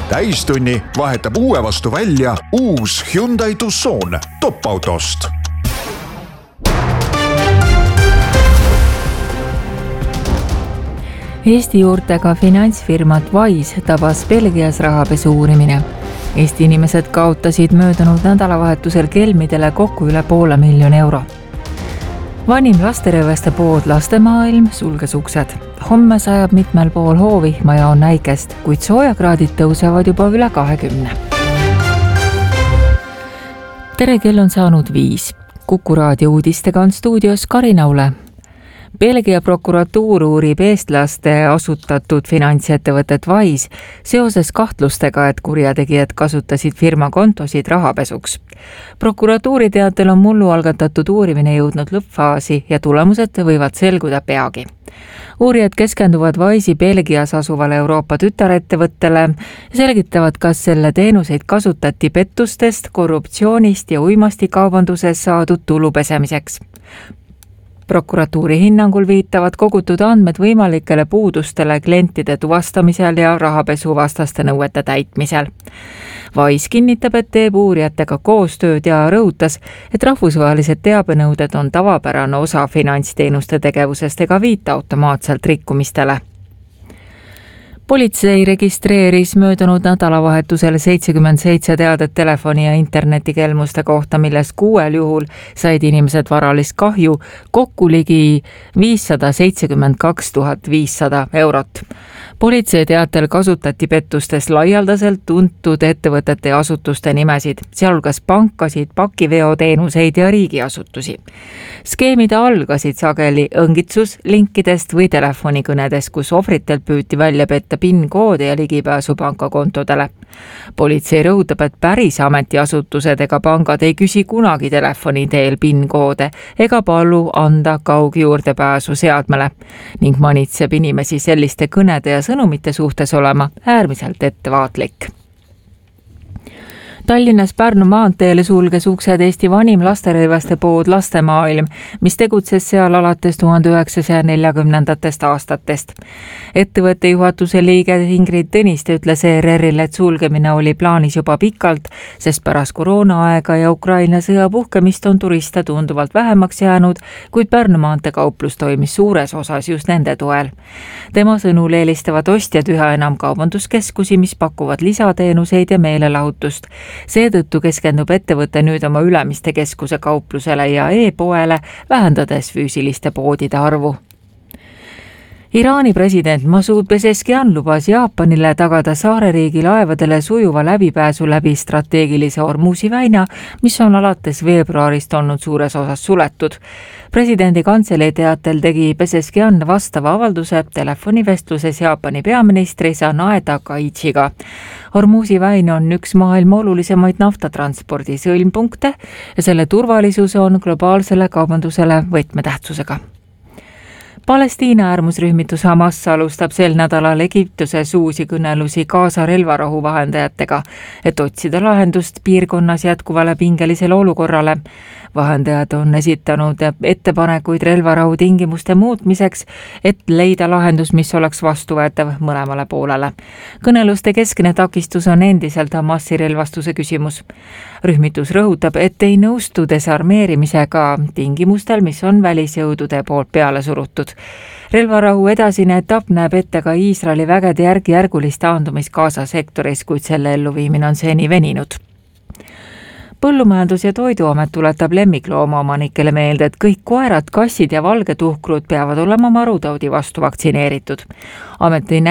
Täistunni vahetab uue vastu välja uus Hyundai Tucson top-autost. Eesti juurtega finantsfirmat Wise tabas Belgias rahapesu uurimine. Eesti inimesed kaotasid möödunud nädalavahetusel kelmidele kokku üle €500,000. Vanim lasterõiveste pood Lastemaailm sulges uksed. Homme sajab mitmel pool hoovihma ja on näikest, kuid soojakraadid tõusevad juba üle 20. Tere, kell on saanud 5. Kuku raadio uudistega on stuudios Karin Aule. Belgia prokuratuur uurib eestlaste asutatud finantsettevõtet Wise seoses kahtlustega, et kurjategijad kasutasid firma kontosid rahapesuks. Prokuratuuri teatel on mullu algatatud uurimine jõudnud lõppfaasi ja tulemused võivad selguda peagi. Uurijad keskenduvad Wise'i Belgias asuvale Euroopa tütarettevõttele ja selgitavad, kas selle teenuseid kasutati pettustest, korruptsioonist ja uimastikaubanduses saadud tulu pesemiseks. Prokuratuuri hinnangul viitavad kogutud andmed võimalikele puudustele klientide tuvastamisel ja rahapesuvastaste nõuete täitmisel. Wise kinnitab, et teeb uurijatega koostööd ja rõhutas, et rahvusvahelised teabenõuded on tavapärane osa finantsteenuste tegevusest ega viita automaatselt rikkumistele. Politsei registreeris möödunud nädalavahetusel 77 teadet telefoni- ja internetikelmuste kohta, millest 6 juhul said inimesed varalist kahju kokku ligi 572 500 eurot. Politsei teatel kasutati pettustes laialdaselt tuntud ettevõtete ja asutuste nimesid, sealhulgas pankasid, pakiveoteenuseid ja riigiasutusi. Skeemid algasid sageli õngitsuslinkidest või telefonikõnedes, kus ohvritelt püüti välja petta PIN-koode ja ligipääsu pankakontodele. Politsei rõhutab, et päris ametiasutused ega pangad ei küsi kunagi telefoni teel PIN-koode ega palu anda kaugjuurdepääsu seadmele ning manitseb inimesi selliste kõnede ja sõnumite suhtes olema äärmiselt ettevaatlik. Tallinnas Pärnu maanteele sulges uksed Eesti vanim lasterõivaste pood Lastemaailm, mis tegutses seal alates 1940. aastatest. Ettevõtte juhatuse liige Ingrid Tõniste ütles ERR-ile, et sulgemine oli plaanis juba pikalt, sest pärast koroonaaega ja Ukraina sõja puhkemist on turiste tunduvalt vähemaks jäänud, kuid Pärnu maantee kauplus toimis suures osas just nende toel. Tema sõnul eelistavad ostjad üha enam kaubanduskeskusi, mis pakuvad lisateenuseid ja meelelahutust. Seetõttu keskendub ettevõte nüüd oma Ülemiste keskuse kauplusele ja e-poele, vähendades füüsiliste poodide arvu. Iraani president Masoud Pezeshkian lubas Jaapanile tagada saareriigi laevadele sujuva läbipääsu läbi strateegilise Hormuzi väina, mis on alates veebruarist olnud suures osas suletud. Presidendi kantselei teatel tegi Pezeshkian vastava avalduse telefonivestluses Jaapani peaministri Sanae Takaichiga. Hormuzi väin on üks maailma olulisemaid naftatranspordi sõlmpunkte ja selle turvalisus on globaalsele kaubandusele võtmetähtsusega. Palestiina äärmusrühmitus Hamas alustab sel nädalal Egiptuses uusi kõnelusi Gaza relvarahu vahendajatega, et otsida lahendust piirkonnas jätkuvale pingelisele olukorrale. Vahendajad on esitanud ettepanekuid relvarahu tingimuste muutmiseks, et leida lahendus, mis oleks vastuvõetav mõlemale poolele. Kõneluste keskne takistus on endiselt Hamasi relvastuse küsimus. Rühmitus rõhutab, et ei nõustu desarmeerimisega tingimustel, mis on välisjõudude poolt peale surutud. Relvarahu edasine etapp näeb ette ka Iisraeli vägede järk-järgulist taandumist Gaza sektoris, kuid selle elluviimine on seni veninud. Põllumajandus- ja Toiduamet tuletab lemmikloomaomanikele meelde, et kõik koerad, kassid ja valgetuhkrud peavad olema marutaudi vastu vaktsineeritud. Ameti